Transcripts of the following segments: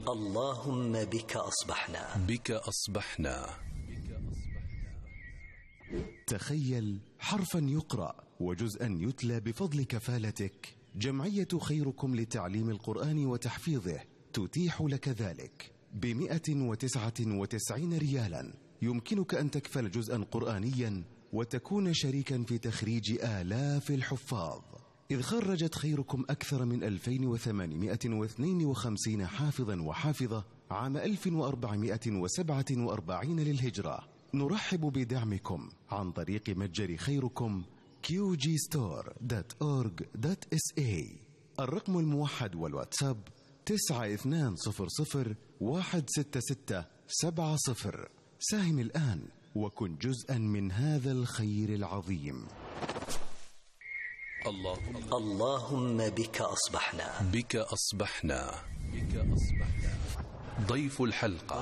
اللهم بك أصبحنا. تخيل حرفا يقرأ وجزءا يتلى بفضل كفالتك. جمعية خيركم لتعليم القرآن وتحفيظه تتيح لك ذلك ب199 ريالا. يمكنك أن تكفل جزءا قرآنيا وتكون شريكا في تخريج آلاف الحفاظ، إذ خرجت خيركم أكثر من 2852 حافظا وحافظة عام 1447 للهجرة. نرحب بدعمكم عن طريق متجر خيركم qgstore.org.sa. الرقم الموحد والواتساب 9200166770. ساهم الآن وكن جزءا من هذا الخير العظيم. اللهم بك أصبحنا. ضيف الحلقة.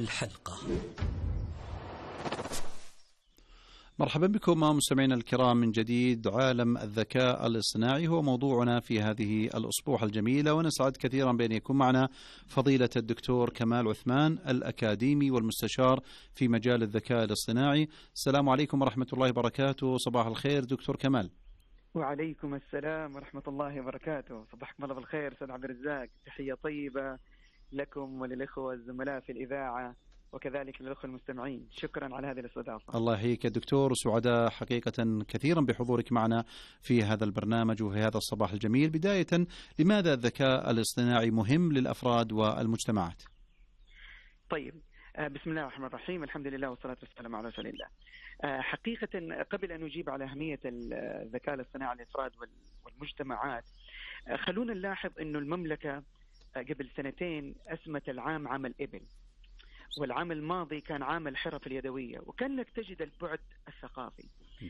مرحبا بكم مستمعينا الكرام من جديد. عالم الذكاء الاصطناعي هو موضوعنا في هذه الأسبوع الجميلة، ونسعد كثيرا بأن يكون معنا فضيلة الدكتور كمال عثمان الأكاديمي والمستشار في مجال الذكاء الاصطناعي. السلام عليكم ورحمة الله وبركاته. صباح الخير دكتور كمال. وعليكم السلام ورحمة الله وبركاته. صباحكم الله بالخير أستاذ عبد الرزاق. تحية طيبة لكم وللإخوة الزملاء في الإذاعة وكذلك للأخوة المستمعين. شكرا على هذه الاستضافة. الله يحييك يا دكتور، وسعداء حقيقة كثيرا بحضورك معنا في هذا البرنامج وفي هذا الصباح الجميل. بداية، لماذا الذكاء الاصطناعي مهم للأفراد والمجتمعات؟ طيب، بسم الله الرحمن الرحيم. الحمد لله والصلاة والسلام على رسول الله. حقيقة قبل أن نجيب على أهمية الذكاء الاصطناعي للأفراد والمجتمعات، خلونا نلاحظ أنه المملكة قبل سنتين أسمت العام عام الإبل، والعام الماضي كان عام الحرف اليدوية، وكانك تجد البعد الثقافي.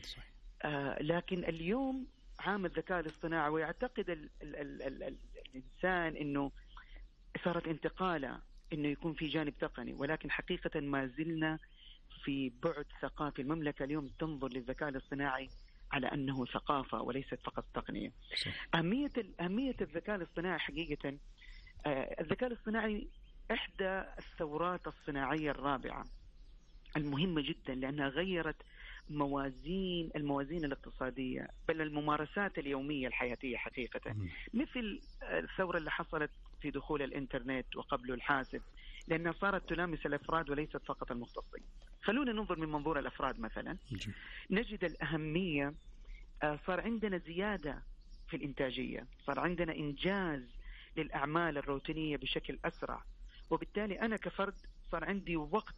لكن اليوم عام الذكاء الاصطناعي، ويعتقد الإنسان أنه صارت انتقالة أنه يكون في جانب تقني، ولكن حقيقة ما زلنا في بعد ثقافي. المملكة اليوم تنظر للذكاء الاصطناعي على أنه ثقافة وليست فقط تقنية. أهمية الذكاء الاصطناعي حقيقة، الذكاء الاصطناعي إحدى الثورات الصناعية الرابعة المهمة جدا، لأنها غيرت الموازين الاقتصادية، بل الممارسات اليومية الحياتية حقيقة، مثل الثورة اللي حصلت في دخول الإنترنت وقبله الحاسب، لأنها صارت تلامس الأفراد وليست فقط المختصين. خلونا ننظر من منظور الأفراد مثلا، نجد الأهمية. صار عندنا زيادة في الإنتاجية، صار عندنا إنجاز للأعمال الروتينية بشكل أسرع، وبالتالي أنا كفرد صار عندي وقت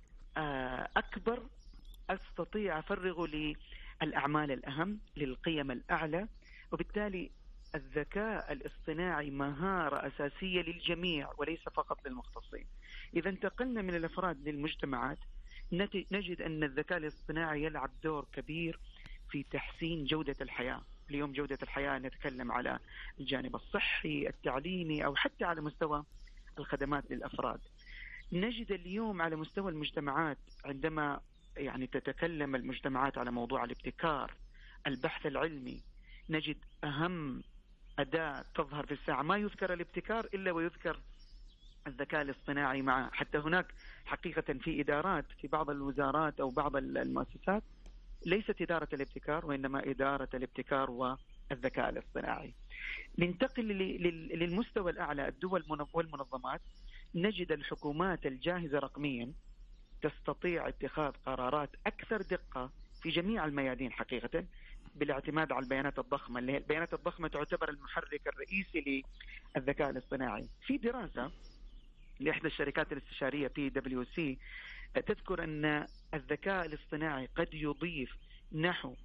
أكبر أستطيع أفرغه للأعمال الأهم، للقيم الأعلى. وبالتالي الذكاء الاصطناعي مهارة أساسية للجميع وليس فقط للمختصين. إذا انتقلنا من الأفراد للمجتمعات، نجد أن الذكاء الاصطناعي يلعب دور كبير في تحسين جودة الحياة. اليوم جودة الحياة نتكلم على الجانب الصحي، التعليمي، أو حتى على مستوى الخدمات للأفراد. نجد اليوم على مستوى المجتمعات، عندما تتكلم المجتمعات على موضوع الابتكار، البحث العلمي، نجد أهم أداة تظهر في الساعة ما يذكر الابتكار إلا ويذكر الذكاء الاصطناعي معه. حتى هناك حقيقة في إدارات في بعض الوزارات أو بعض المؤسسات ليست إدارة الابتكار، وإنما إدارة الابتكار والذكاء الاصطناعي. ننتقل للمستوى الأعلى، الدول والمنظمات، نجد الحكومات الجاهزة رقميا تستطيع اتخاذ قرارات أكثر دقة في جميع الميادين حقيقة، بالاعتماد على البيانات الضخمة، اللي هي البيانات الضخمة تعتبر المحرك الرئيسي للذكاء الاصطناعي. في دراسة لإحدى الشركات الاستشارية PwC تذكر أن الذكاء الاصطناعي قد يضيف نحو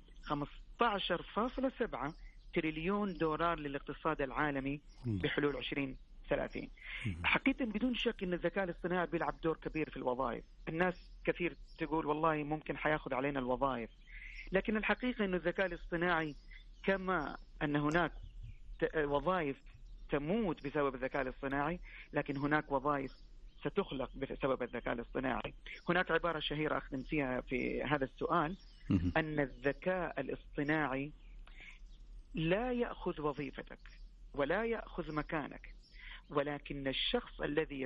15.7 تريليون دولار للاقتصاد العالمي بحلول 2030. حقيقة بدون شك أن الذكاء الاصطناعي بيلعب دور كبير في الوظائف. الناس كثير تقول والله ممكن حياخذ علينا الوظائف، لكن الحقيقة أن الذكاء الاصطناعي، كما أن هناك وظائف تموت بسبب الذكاء الاصطناعي، لكن هناك وظائف ستخلق بسبب الذكاء الاصطناعي. هناك عبارة شهيرة أختم فيها في هذا السؤال، أن الذكاء الاصطناعي لا يأخذ وظيفتك ولا يأخذ مكانك، ولكن الشخص الذي